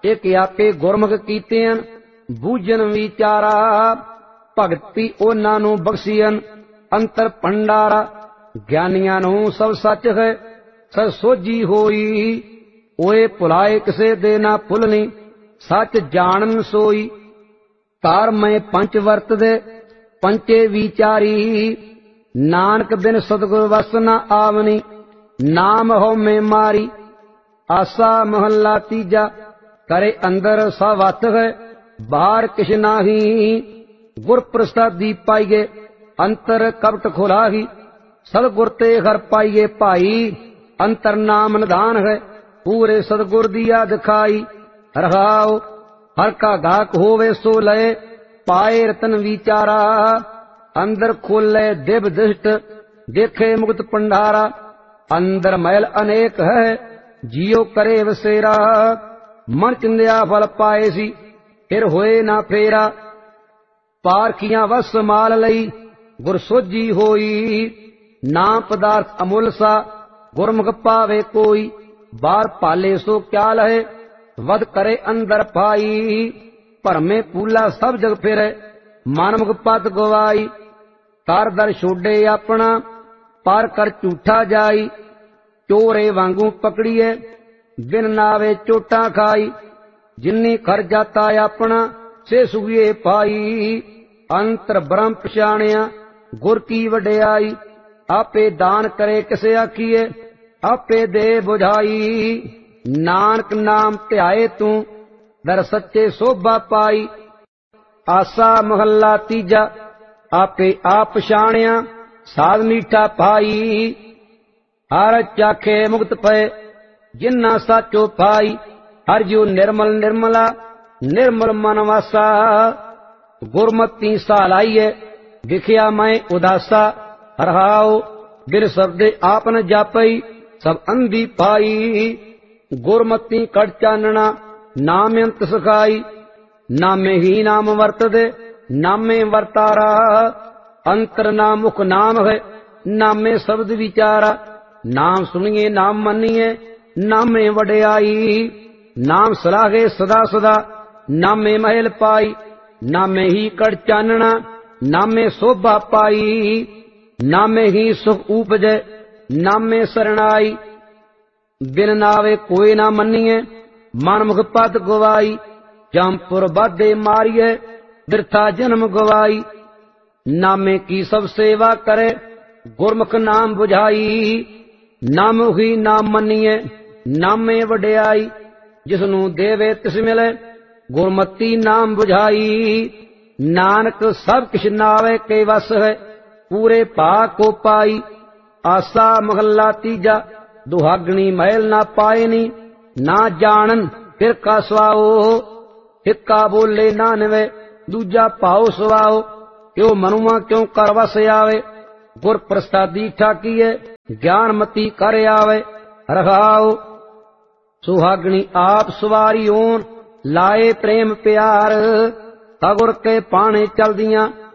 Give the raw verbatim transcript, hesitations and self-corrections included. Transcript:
एक आपे गुरमुख कीतियन बूझन विचारा, भगति ओना नू बख्शियन अंतर भंडारा। ज्ञानियां नू सब सच है सच सोझी होई, ओए भुलाए किसे दे ना भुलनी सच जानन सोई। तार मैं पंच वर्त दे पंचे विचारी, नानक बिन सतगुर वस न आवनी नाम हो में मारी। आसा महला तीजा करे अंदर सवत है बाहर किश नाही, गुर प्रसादी पाइए अंतर कपट खुलाही। सतगुर ते घर पाइए भाई अंतर नाम निधान है, पूरे सतगुर दिया दिखाई। रहाओ हर का गाहक होवे सो लय, पाए रतन विचारा। अंदर खोले दिव दृष्ट देखे मुक्त भंडारा। अंदर महल अनेक है जियो करे वसेरा, मन चिंदिया फल पाए सी फिर होए ना फेरा। पारखियां वस माल लई गुर सोझी होई, नाम पदार्थ अमुल सा गुरमुख पावे कोई। बार पाले सो क्या लहे वध करे अंदर पाई, भरमे पूला सब जग फिरे मनमुख पद गवाई। तार दर छोड़े अपना पार कर झूठा जाई, चोरे वांगू पकड़िए बिन नावे चोटा खाई। जिन्नी खर जाता अपना से सुगिए पाई, अंतर ब्रह्म पछाणिया गुर की वडियाई। आपे दान करे किसे आखिए आपे दे बुझाई, नानक नाम ध्याए तू दर सच्चे शोभा पाई। आसा महला तीजा आपे आप पछाणिया साध मीठा पाई। हर चाखे मुक्त पए जिन्ना साचो पाई, हर जो निर्मल निर्मला निर्मल मन वासा। गुरमती सालाइए दिखिया मैं उदासा, रहाओ बिन शब्दे आपन जापई सब अंधी पाई। गुरमती कट चानना नाम अंत सखाई, नामे ही नाम वर्त दे नामे वर्तारा। अंतर नाम मुख नाम है नामे शब्द विचारा, नाम सुनिए नाम मनिए नामे वडियाई। नाम सलाहे सदा सदा नामे महल पाई, नामे ही कड़ चानना नामे शोभा पाई। नामे ही सुख उपजे नामे शरणाई, बिन नावे कोई ना मनिए मनमुख पद गवाई। जमपुर बाधे मारिए बिरथा जन्म गवाई, नामे की सब सेवा करे गुरमुख नाम बुझाई। नाम ही नाम मनिए नामे वडियाई, जिसनू देवे तिस मिले गुरमती नाम बुझाई। नानक सब किछ नावे के वस है पूरे भाग को पाई। आसा महला तीजा दुहागनी महल ना पाए नी, ना जानन फिर का सुआओ। हिक्का बोले नानवे दूजा भाव सुआओ, क्यों मनुआ क्यों कर वस आवे। गुर प्रसादी ठाकीए ज्ञान मती कर आवे। रखाओ सुहागनी आप सवारी ओन लाए प्रेम प्यार, तगुर के पाने चलदियां